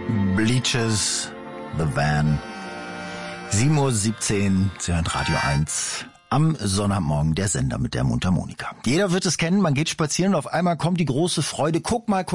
Bleachers, The Van. 7:17 Uhr, Sie hören Radio 1. Am Sonntagmorgen der Sender mit der Mundharmonika. Jeder wird es kennen, man geht spazieren und auf einmal kommt die große Freude. Guck mal.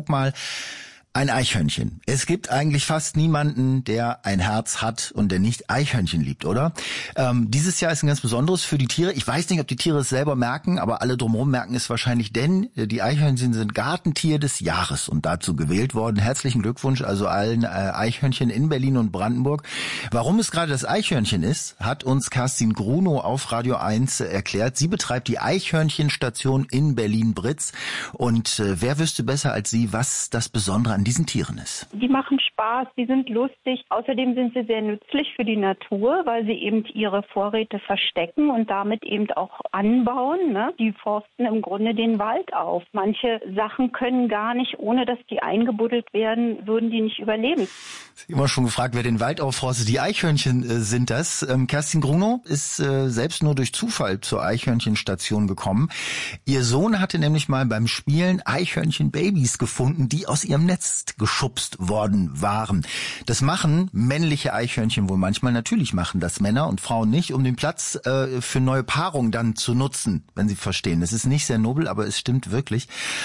Ein Eichhörnchen. Es gibt eigentlich fast niemanden, der ein Herz hat und der nicht Eichhörnchen liebt, oder? Dieses Jahr ist ein ganz besonderes für die Tiere. Ich weiß nicht, ob die Tiere es selber merken, aber alle drumherum merken es wahrscheinlich, denn die Eichhörnchen sind Gartentier des Jahres und dazu gewählt worden. Herzlichen Glückwunsch also allen Eichhörnchen in Berlin und Brandenburg. Warum es gerade das Eichhörnchen ist, hat uns Kerstin Grunow auf Radio 1 erklärt. Sie betreibt die Eichhörnchenstation in Berlin-Britz. Und wer wüsste besser als sie, was das Besondere an diesen Tieren ist? Die machen Spaß, die sind lustig. Außerdem sind sie sehr nützlich für die Natur, weil sie eben ihre Vorräte verstecken und damit eben auch anbauen. Ne? Die forsten im Grunde den Wald auf. Manche Sachen können gar nicht, ohne dass die eingebuddelt werden, würden die nicht überleben. Ich habe immer schon gefragt, wer den Wald aufforstet. Die Eichhörnchen sind das. Kerstin Grunow ist selbst nur durch Zufall zur Eichhörnchenstation gekommen. Ihr Sohn hatte nämlich mal beim Spielen Eichhörnchenbabys gefunden, die aus ihrem Netz geschubst worden waren. Das machen männliche Eichhörnchen wohl manchmal. Natürlich machen das Männer und Frauen nicht, um den Platz für neue Paarungen dann zu nutzen, wenn Sie verstehen. Das ist nicht sehr nobel, aber es stimmt wirklich.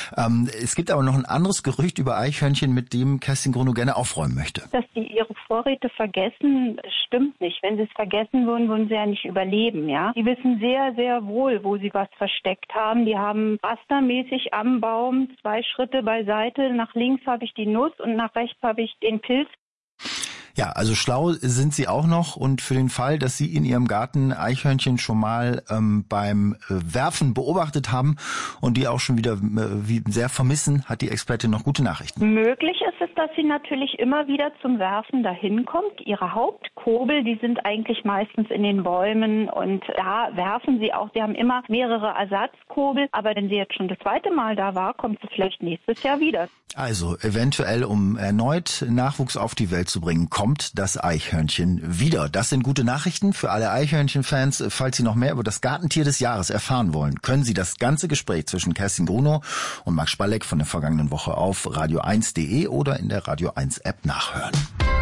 Es gibt aber noch ein anderes Gerücht über Eichhörnchen, mit dem Kerstin Grunow gerne aufräumen möchte. Dass die ihre Vorräte vergessen, stimmt nicht. Wenn sie es vergessen würden, würden sie ja nicht überleben. Ja, die wissen sehr, sehr wohl, wo sie was versteckt haben. Die haben rastermäßig am Baum 2 Schritte beiseite. Nach links habe ich die Nuss und nach rechts habe ich den Pilz. Ja, also schlau sind sie auch noch und für den Fall, dass Sie in Ihrem Garten Eichhörnchen schon mal beim Werfen beobachtet haben und die auch schon wieder sehr vermissen, hat die Expertin noch gute Nachrichten. Möglich ist es, dass sie natürlich immer wieder zum Werfen dahin kommt. Ihre Hauptkurbel, die sind eigentlich meistens in den Bäumen und da werfen sie auch. Sie haben immer mehrere Ersatzkurbel, aber wenn sie jetzt schon das 2. Mal da war, kommt sie vielleicht nächstes Jahr wieder. Also eventuell, um erneut Nachwuchs auf die Welt zu bringen, kommt das Eichhörnchen wieder. Das sind gute Nachrichten für alle Eichhörnchen-Fans. Falls Sie noch mehr über das Gartentier des Jahres erfahren wollen, können Sie das ganze Gespräch zwischen Kerstin Grunow und Max Spalleck von der vergangenen Woche auf radio1.de oder in der Radio 1 App nachhören.